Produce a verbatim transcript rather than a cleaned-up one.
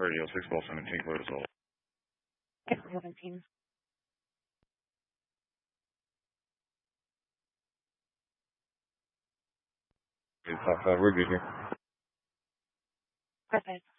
Radio six twelve seventeen, clear to Soul. seventeen. It's Top five, we're good here. Perfect.